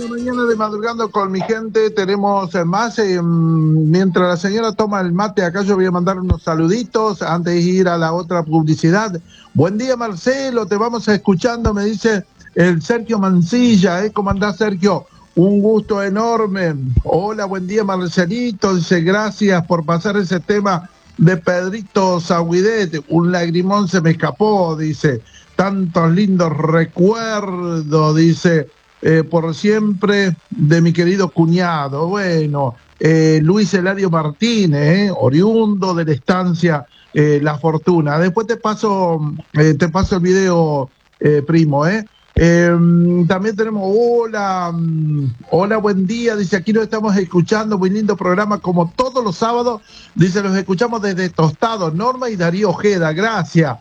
Mañana de Madrugando con mi gente tenemos más. Mientras la señora toma el mate, acá yo voy a mandar unos saluditos antes de ir a la otra publicidad. Buen día, Marcelo, te vamos escuchando, me dice el Sergio Mancilla. ¿Cómo andás, Sergio? Un gusto enorme. Hola, buen día, Marcelito. Dice, gracias por pasar ese tema de Pedrito Zahuidet. Un lagrimón se me escapó, dice. Tantos lindos recuerdos, dice. Por siempre de mi querido cuñado. Bueno, Luis Eladio Martínez, oriundo de la estancia La Fortuna. Después te paso el video, primo. También tenemos, hola, buen día, dice, aquí nos estamos escuchando, muy lindo programa, como todos los sábados, dice, los escuchamos desde Tostado, Norma y Darío Ojeda, gracias.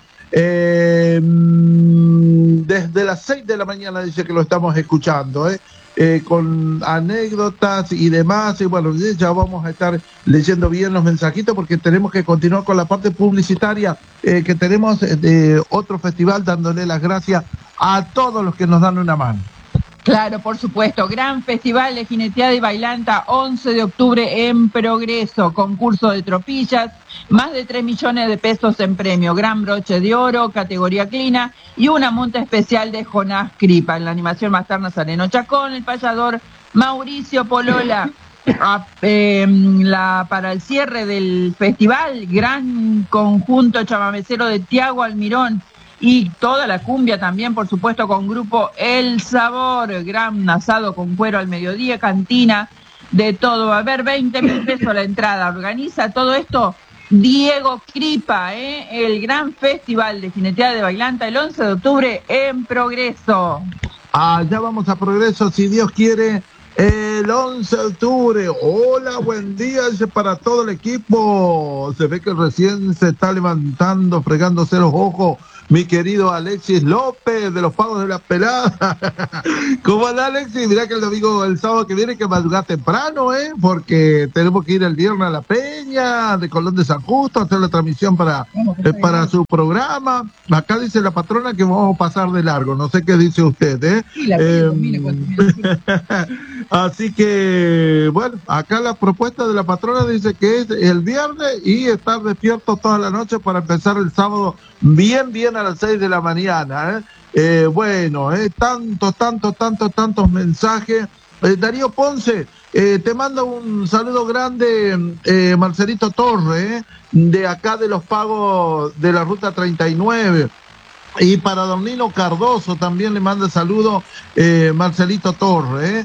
Desde las 6 de la mañana dice que lo estamos escuchando, con anécdotas y demás, y bueno, ya vamos a estar leyendo bien los mensajitos porque tenemos que continuar con la parte publicitaria que tenemos de otro festival, dándole las gracias a todos los que nos dan una mano. Claro, por supuesto. Gran Festival de Jineteada y Bailanta, 11 de octubre en Progreso. Concurso de tropillas, más de 3 millones de pesos en premio. Gran broche de oro, categoría clina y una monta especial de Jonás Cripa. En la animación va a estar Nazareno Chacón, el payador Mauricio Polola. Para el cierre del festival, gran conjunto chamamecero de Tiago Almirón. Y toda la cumbia también, por supuesto, con grupo El Sabor, gran asado con cuero al mediodía, cantina, de todo. Va a haber 20.000 pesos la entrada. Organiza todo esto Diego Cripa, el gran festival de jineteada de Bailanta el 11 de octubre en Progreso. Ya vamos a Progreso, si Dios quiere, el 11 de octubre. Hola, buen día, dice para todo el equipo. Se ve que recién se está levantando, fregándose los ojos. Mi querido Alexis López, de los Pagos de la Pelada. ¿Cómo anda, Alexis? Mirá que el sábado que viene, que madrugar temprano, porque tenemos que ir el viernes a La Peña, de Colón de San Justo, a hacer la transmisión para su programa. Acá dice la patrona que vamos a pasar de largo. No sé qué dice usted, Así que, bueno, acá la propuesta de la patrona dice que es el viernes y estar despierto toda la noche para empezar el sábado bien a las 6 de la mañana. Bueno, tantos mensajes. Darío Ponce, te manda un saludo grande, Marcelito Torre, de acá de los Pagos de la Ruta 39. Y para Don Nino Cardoso también le manda saludo, Marcelito Torre,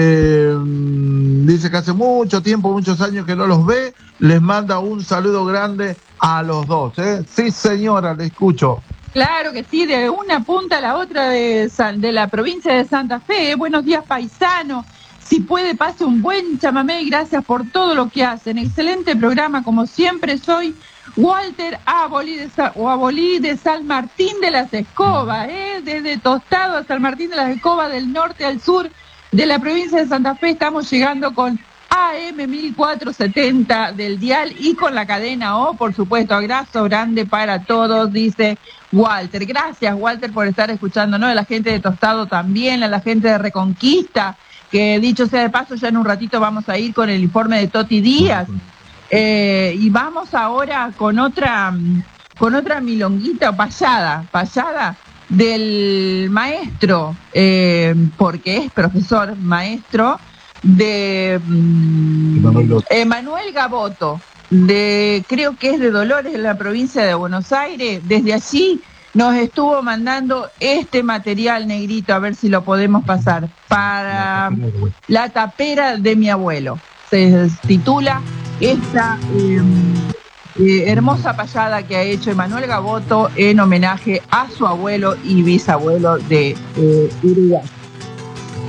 dice que hace mucho tiempo, muchos años que no los ve, les manda un saludo grande a los dos. Sí, señora, le escucho. Claro que sí, de una punta a la otra de la provincia de Santa Fe. Buenos días, paisano. Si puede, pase un buen chamamé y gracias por todo lo que hacen. Excelente programa, como siempre. Soy Walter Abolí de San Martín de las Escobas, desde Tostado a San Martín de las Escobas, del norte al sur de la provincia de Santa Fe. Estamos llegando con AM 1470 del dial y con la cadena O, por supuesto. Abrazo grande para todos, dice Walter. Gracias, Walter, por estar escuchándonos. A la gente de Tostado también, a la gente de Reconquista, que dicho sea de paso, ya en un ratito vamos a ir con el informe de Toti Díaz. Y vamos ahora con otra milonguita o payada del maestro, porque es profesor maestro, de Emanuel Gaboto, creo que es de Dolores, en la provincia de Buenos Aires. Desde allí nos estuvo mandando este material, negrito, a ver si lo podemos pasar, para La Tapera de mi abuelo. Se titula esta hermosa payada que ha hecho Emanuel Gaboto en homenaje a su abuelo y bisabuelo de Uruguay.